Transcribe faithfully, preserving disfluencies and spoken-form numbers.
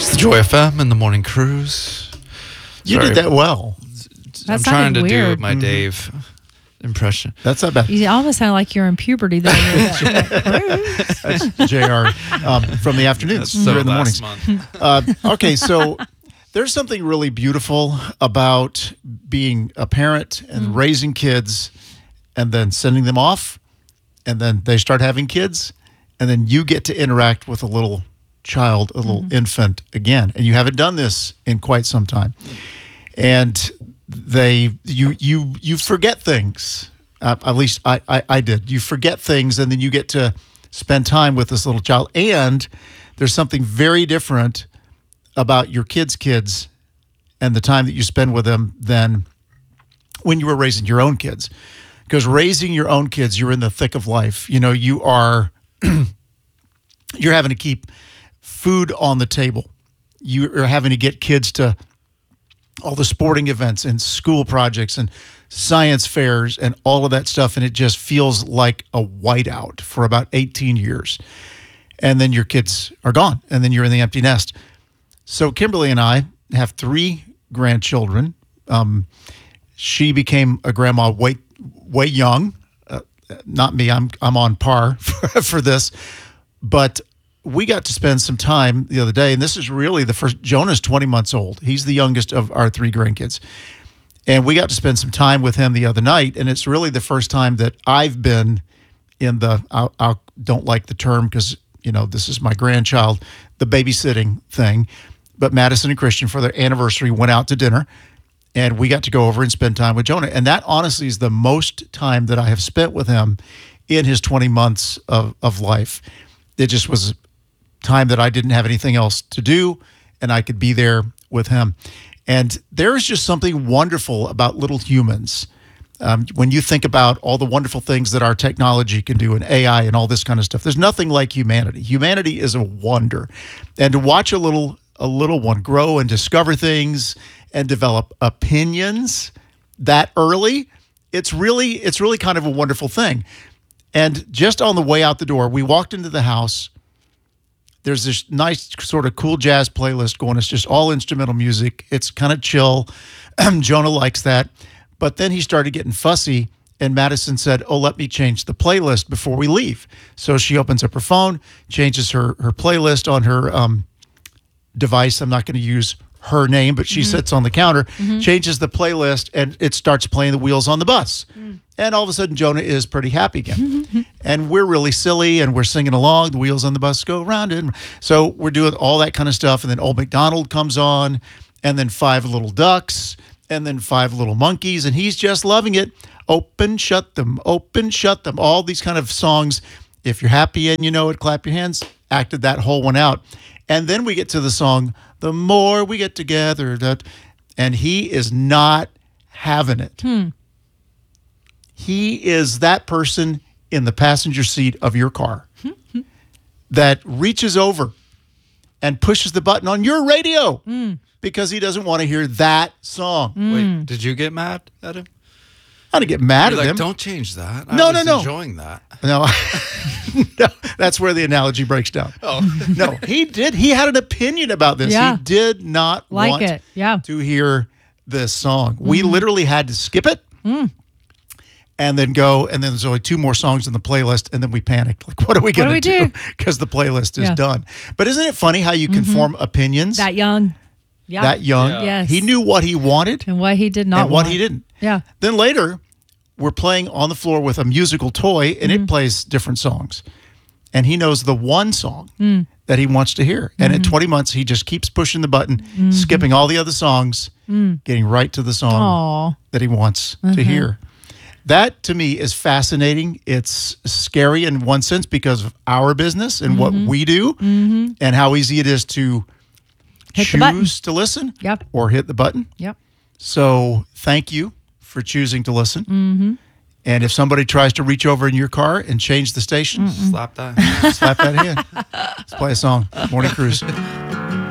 Joy F M in the morning cruise. You Sorry. did that well. I'm That trying to sounded do weird. my Dave impression. That's not bad. You almost sound like you're in puberty there. That's J R um, from the afternoons. That's so You're in the last mornings. month. Uh, okay, so there's something really beautiful about being a parent and Mm. raising kids and then sending them off, and then they start having kids, and then you get to interact with a little child, a little Mm-hmm. infant again. And you haven't done this in quite some time. And they you you you forget things. Uh, at least I, I I did. You forget things, and then you get to spend time with this little child. And there's something very different about your kids' kids and the time that you spend with them than when you were raising your own kids. Because raising your own kids, you're in the thick of life. You know, you are you're having to keep food on the table. You are having to get kids to all the sporting events and school projects and science fairs and all of that stuff. And it just feels like a whiteout for about eighteen years. And then your kids are gone, and then you're in the empty nest. So Kimberly and I have three grandchildren. Um, she became a grandma way, way young. Uh, not me. I'm I'm on par for, for this. But we got to spend some time the other day, and this is really the first. Jonah's twenty months old. He's the youngest of our three grandkids. And we got to spend some time with him the other night, and it's really the first time that I've been in the, I I don't like the term because, you know, this is my grandchild, the babysitting thing. But Madison and Christian, for their anniversary, went out to dinner, and we got to go over and spend time with Jonah. And that honestly is the most time that I have spent with him in his twenty months of, of life. It just was time that I didn't have anything else to do, and I could be there with him. And there is just something wonderful about little humans. Um, when you think about all the wonderful things that our technology can do and A I and all this kind of stuff, there's nothing like humanity. Humanity is a wonder. And to watch a little a little one grow and discover things and develop opinions that early, it's really it's really kind of a wonderful thing. And just on the way out the door, we walked into the house. There's this nice sort of cool jazz playlist going. It's just all instrumental music. It's kind of chill. Jonah likes that. But then he started getting fussy, and Madison said, oh, let me change the playlist before we leave. So she opens up her phone, changes her, her playlist on her um, device. I'm not going to use her name, but she mm-hmm. sits on the counter, mm-hmm. changes the playlist, and it starts playing The Wheels on the Bus. Mm. And all of a sudden, Jonah is pretty happy again. And we're really silly, and we're singing along. The wheels on the bus go round and so we're doing all that kind of stuff. And then Old MacDonald comes on, and then Five Little Ducks, and then Five Little Monkeys, and he's just loving it. Open, shut them, open, shut them. All these kind of songs. If you're happy and you know it, clap your hands. Acted that whole one out. And then we get to the song, The More We Get Together, that, and he is not having it. Hmm. He is that person in the passenger seat of your car that reaches over and pushes the button on your radio mm. because he doesn't want to hear that song. Mm. Wait, did you get mad at him? I didn't get mad You're at like, him. don't change that. I No, was no, no. enjoying that. No, no, that's where the analogy breaks down. Oh. No, he did. He had an opinion about this. Yeah. He did not Like want it. Yeah. to hear this song. Mm-hmm. We literally had to skip it. Mm. And then go, and then there's only two more songs in the playlist, and then we panicked. Like, what are we going to do we do? Because the playlist is Yeah. done. But isn't it funny how you can Mm-hmm. form opinions That young. Yeah. that young? Yeah. Yes. He knew what he wanted And what he did not and what want. he didn't. Yeah. Then later, we're playing on the floor with a musical toy, and Mm-hmm. it plays different songs. And he knows the one song Mm. that he wants to hear. And Mm-hmm. at twenty months, he just keeps pushing the button, Mm-hmm. skipping all the other songs, Mm. getting right to the song Aw. that he wants Mm-hmm. to hear. That, to me, is fascinating. It's scary in one sense because of our business and what we do Mm-hmm. and how easy it is to Hit the button. choose to listen Yep. or hit the button. Yep. So thank you for choosing to listen. Mm-hmm. And if somebody tries to reach over in your car and change the station, Slap that. slap that hand. Let's play a song. Morning Cruise.